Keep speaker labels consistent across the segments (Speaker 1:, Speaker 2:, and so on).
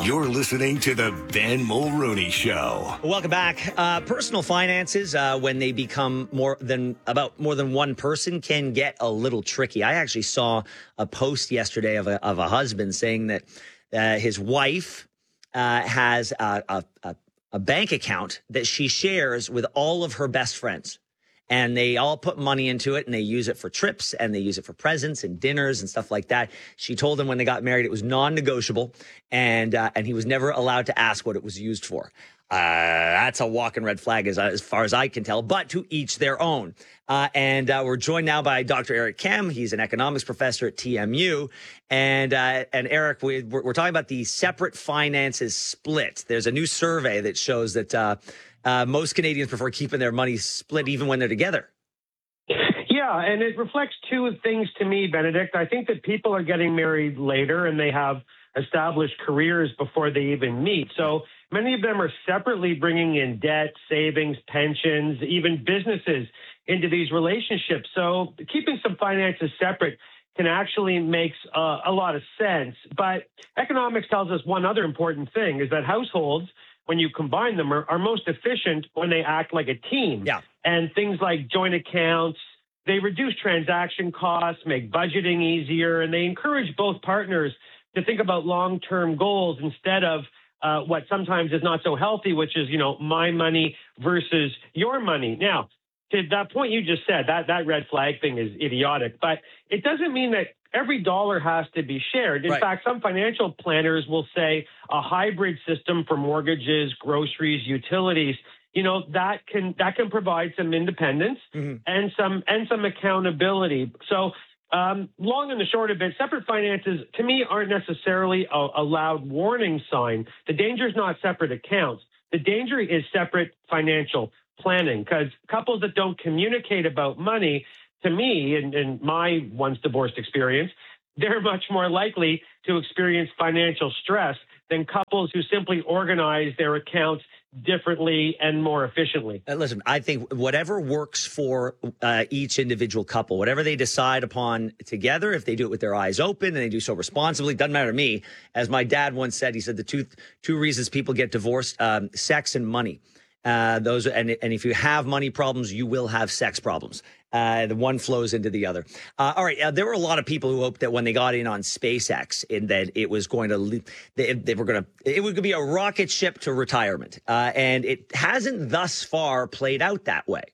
Speaker 1: You're listening to the Ben Mulrooney Show.
Speaker 2: Welcome back. Personal finances, when they become more than one person, can get a little tricky. I actually saw a post yesterday of a husband saying that his wife has a bank account that she shares with all of her best friends. And they all put money into it, and they use it for trips, and they use it for presents and dinners and stuff like that. She told him when they got married it was non-negotiable, and he was never allowed to ask what it was used for. That's a walking red flag as far as I can tell, but to each their own. And we're joined now by Dr. Eric Kem. He's an economics professor at TMU. And Eric, we're talking about the separate finances split. There's a new survey that shows that most Canadians prefer keeping their money split even when they're together.
Speaker 3: Yeah, and it reflects two things to me, Benedict. I think that people are getting married later and they have established careers before they even meet. So many of them are separately bringing in debt, savings, pensions, even businesses into these relationships. So keeping some finances separate can actually makes a lot of sense. But economics tells us one other important thing is that households, when you combine them, are most efficient when they act like a team.
Speaker 2: Yeah.
Speaker 3: And things like joint accounts, they reduce transaction costs, make budgeting easier, and they encourage both partners to think about long-term goals instead of what sometimes is not so healthy, which is, my money versus your money. Now, to that point you just said, that red flag thing is idiotic, but it doesn't mean that every dollar has to be shared. In fact, some financial planners will say a hybrid system for mortgages, groceries, utilities, that can provide some independence and some accountability. So long and the short of it, separate finances to me aren't necessarily a loud warning sign. The danger is not separate accounts. The danger is separate financial planning, because couples that don't communicate about money, to me, in my once divorced experience, they're much more likely to experience financial stress than couples who simply organize their accounts differently and more efficiently.
Speaker 2: Listen, I think whatever works for each individual couple, whatever they decide upon together, if they do it with their eyes open and they do so responsibly, doesn't matter to me. As my dad once said, he said the two reasons people get divorced, sex and money. And if you have money problems, you will have sex problems. The one flows into the other. All right. There were a lot of people who hoped that when they got in on SpaceX, that it was going to, it would be a rocket ship to retirement. And it hasn't thus far played out that way.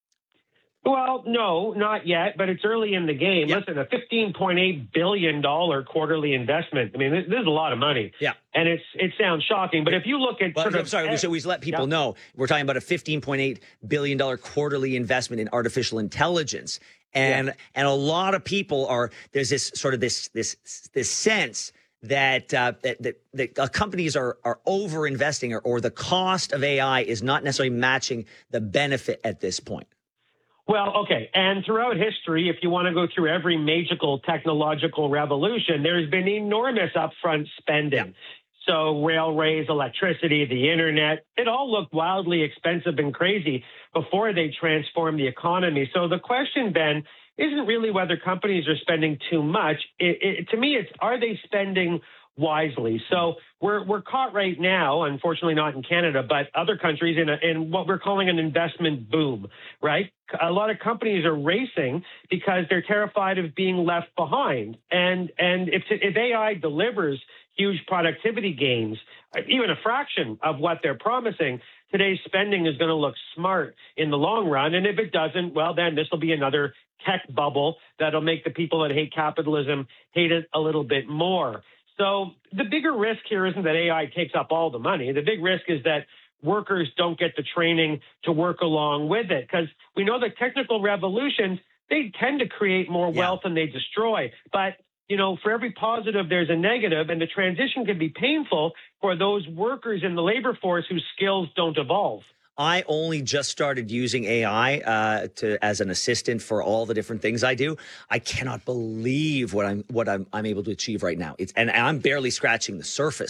Speaker 3: Well, no, not yet, but it's early in the game.
Speaker 2: Yep.
Speaker 3: Listen, a $15.8 billion quarterly investment. I mean, this is a lot of money.
Speaker 2: Yeah.
Speaker 3: And it sounds shocking, but if you look at...
Speaker 2: we let people know we're talking about a $15.8 billion quarterly investment in artificial intelligence. And a lot of people there's this sort of this sense that companies are over investing or the cost of AI is not necessarily matching the benefit at this point.
Speaker 3: Well, okay. And throughout history, if you want to go through every major technological revolution, there's been enormous upfront spending. Yeah. So railways, electricity, the internet, it all looked wildly expensive and crazy before they transformed the economy. So the question, Ben, isn't really whether companies are spending too much. To me, it's are they spending wisely? So we're caught right now, unfortunately not in Canada, but other countries in what we're calling an investment boom, right? A lot of companies are racing because they're terrified of being left behind. And if AI delivers huge productivity gains, even a fraction of what they're promising, today's spending is going to look smart in the long run. And if it doesn't, well, then this will be another tech bubble that'll make the people that hate capitalism hate it a little bit more. So the bigger risk here isn't that AI takes up all the money. The big risk is that workers don't get the training to work along with it, because we know that technical revolutions, they tend to create more wealth than they destroy. But, for every positive, there's a negative, and the transition can be painful for those workers in the labor force whose skills don't evolve.
Speaker 2: I only just started using AI as an assistant for all the different things I do. I cannot believe what I'm able to achieve right now. And I'm barely scratching the surface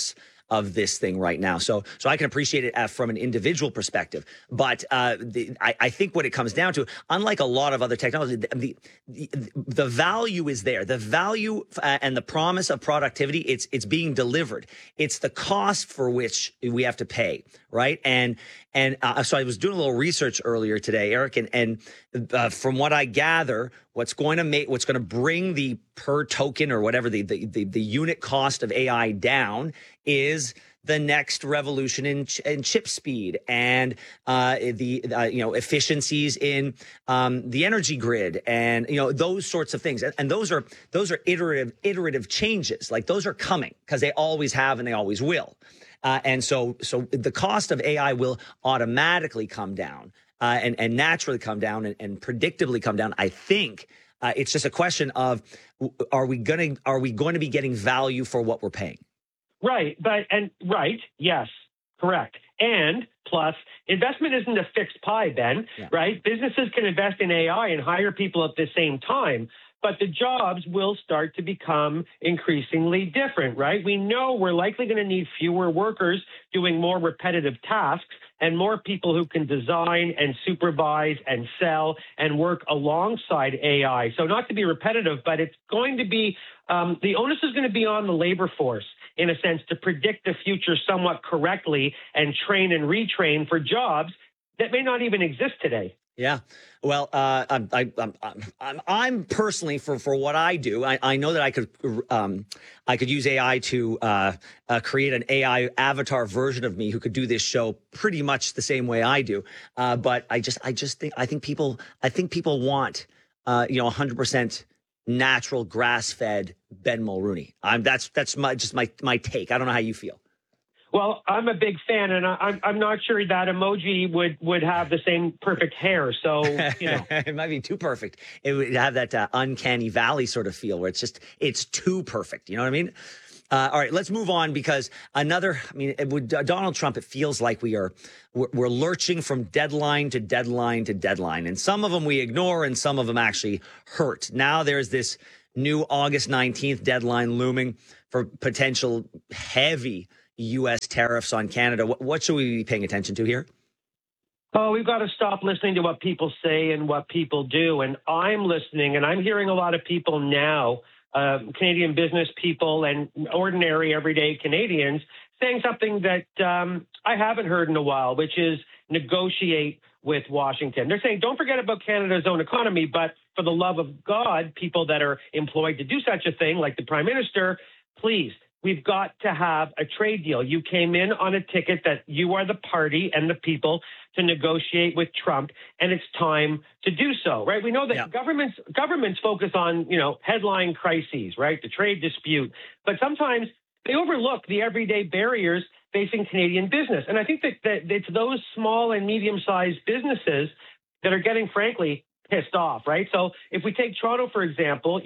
Speaker 2: of this thing right now. So I can appreciate it from an individual perspective. But I think what it comes down to, unlike a lot of other technology, the value is there. The value and the promise of productivity, it's being delivered. It's the cost for which we have to pay, right? And so I was doing a little research earlier today, Eric, and from what I gather, what's going to bring the per token or whatever the unit cost of AI down is the next revolution in chip speed and efficiencies in the energy grid and those sorts of things. And those are iterative changes. Like those are coming because they always have and they always will. And so the cost of AI will automatically come down and naturally come down and predictably come down. I think it's just a question of are we going to be getting value for what we're paying?
Speaker 3: Right. Yes, correct. And plus, investment isn't a fixed pie, Ben, right? Businesses can invest in AI and hire people at the same time, but the jobs will start to become increasingly different, right? We know we're likely going to need fewer workers doing more repetitive tasks and more people who can design and supervise and sell and work alongside AI. So not to be repetitive, but it's going to be, the onus is going to be on the labor force, in a sense, to predict the future somewhat correctly and train and retrain for jobs that may not even exist today.
Speaker 2: Yeah. Well, I'm personally for what I do. I know that I could use AI to create an AI avatar version of me who could do this show pretty much the same way I do. But I think people want 100% natural grass-fed Ben Mulrooney. That's my take. I don't know how you feel.
Speaker 3: Well, I'm a big fan, and I'm not sure that emoji would have the same perfect hair. So,
Speaker 2: it might be too perfect. It would have that uncanny valley sort of feel where it's too perfect. You know what I mean? All right, let's move on because with Donald Trump, it feels like we're lurching from deadline to deadline to deadline, and some of them we ignore, and some of them actually hurt. Now there's this new August 19th deadline looming for potential heavy U.S. tariffs on Canada. What should we be paying attention to here?
Speaker 3: Oh, we've got to stop listening to what people say and what people do. And I'm listening, and I'm hearing a lot of people now, Canadian business people and ordinary everyday Canadians, saying something that I haven't heard in a while, which is negotiate with Washington. They're saying, don't forget about Canada's own economy, but for the love of God, people that are employed to do such a thing, like the Prime Minister, please, we've got to have a trade deal. You came in on a ticket that you are the party and the people to negotiate with Trump, and it's time to do so, right? We know that governments focus on, headline crises, right? The trade dispute, but sometimes they overlook the everyday barriers facing Canadian business. And I think that it's those small and medium-sized businesses that are getting, frankly, pissed off, right? So if we take Toronto, for example,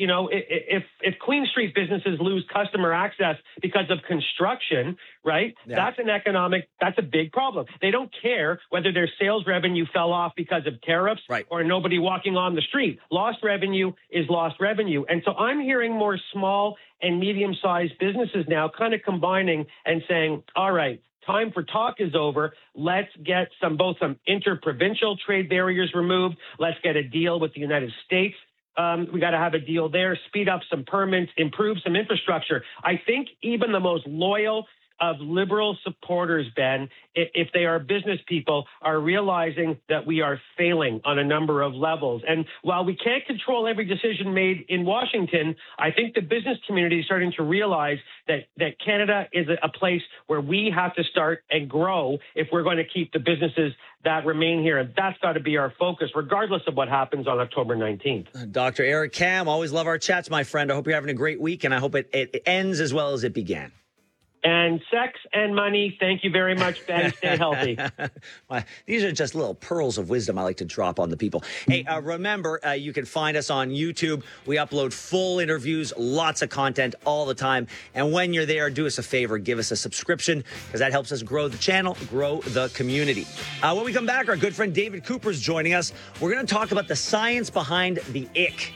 Speaker 3: if Queen Street businesses lose customer access because of construction, right? Yeah. That's a big problem. They don't care whether their sales revenue fell off because of tariffs or nobody walking on the street. Lost revenue is lost revenue. And so I'm hearing more small and medium-sized businesses now kind of combining and saying, all right, time for talk is over. Let's get some interprovincial trade barriers removed. Let's get a deal with the United States. We got to have a deal there, speed up some permits, improve some infrastructure. I think even the most loyal of liberal supporters, Ben, if they are business people, are realizing that we are failing on a number of levels. And while we can't control every decision made in Washington, I think the business community is starting to realize that Canada is a place where we have to start and grow if we're going to keep the businesses that remain here. And that's got to be our focus, regardless of what happens on October 19th.
Speaker 2: Dr. Eric Kam, always love our chats, my friend. I hope you're having a great week, and I hope it ends as well as it began.
Speaker 3: And sex and money. Thank you very much, Ben. Stay healthy.
Speaker 2: These are just little pearls of wisdom I like to drop on the people. Hey, remember, you can find us on YouTube. We upload full interviews, lots of content all the time. And when you're there, do us a favor, give us a subscription, because that helps us grow the channel, grow the community. When we come back, our good friend David Cooper is joining us. We're going to talk about the science behind the ick.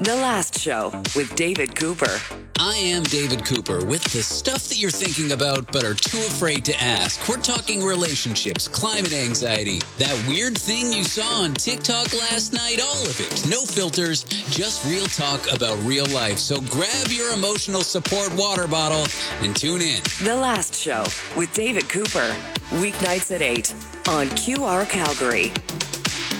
Speaker 4: The Last Show with David Cooper.
Speaker 5: I am David Cooper with the stuff that you're thinking about but are too afraid to ask. We're talking relationships, climate anxiety, that weird thing you saw on TikTok last night, all of it. No filters, just real talk about real life. So grab your emotional support water bottle and tune in.
Speaker 4: The Last Show with David Cooper. Weeknights at 8 on QR Calgary.